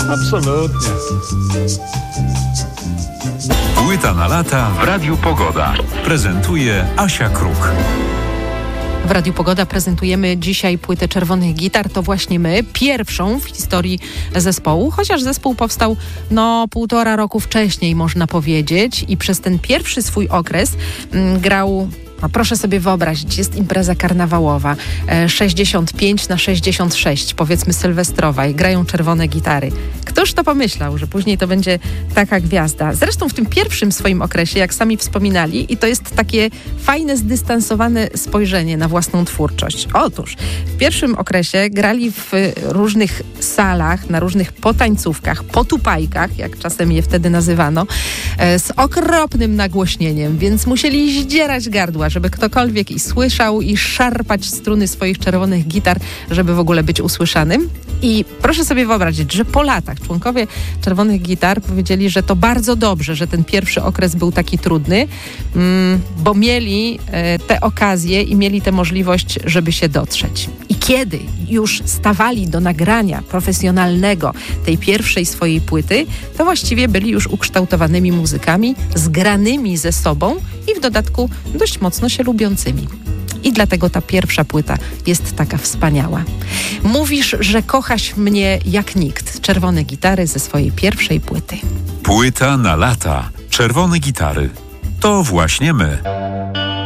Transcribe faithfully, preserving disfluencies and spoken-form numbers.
Absolutnie. Płyta na lata w Radiu Pogoda. Prezentuje Asia Kruk. W Radiu Pogoda prezentujemy dzisiaj płytę Czerwonych Gitar. To właśnie my, pierwszą w historii zespołu, chociaż zespół powstał no półtora roku wcześniej, można powiedzieć, i przez ten pierwszy swój okres m, grał... No proszę sobie wyobrazić, jest impreza karnawałowa, sześćdziesiąt pięć na sześćdziesiąt sześć, powiedzmy sylwestrowa, i grają czerwone gitary. Któż to pomyślał, że później to będzie taka gwiazda? Zresztą w tym pierwszym swoim okresie, jak sami wspominali, i to jest takie fajne, zdystansowane spojrzenie na własną twórczość. Otóż w pierwszym okresie grali w różnych salach, na różnych potańcówkach, potupajkach, jak czasem je wtedy nazywano, z okropnym nagłośnieniem, więc musieli zdzierać gardła, żeby ktokolwiek i słyszał, i szarpać struny swoich czerwonych gitar, żeby w ogóle być usłyszanym. I proszę sobie wyobrazić, że po latach członkowie Czerwonych Gitar powiedzieli, że to bardzo dobrze, że ten pierwszy okres był taki trudny, mm, bo mieli e, te okazje i mieli tę możliwość, żeby się dotrzeć. I kiedy już stawali do nagrania profesjonalnego tej pierwszej swojej płyty, to właściwie byli już ukształtowanymi muzykami, zgranymi ze sobą i w dodatku dość mocno się lubiącymi. I dlatego ta pierwsza płyta jest taka wspaniała. Mówisz, że kochasz mnie jak nikt. Czerwone Gitary ze swojej pierwszej płyty. Płyta na lata. Czerwone Gitary. To właśnie my.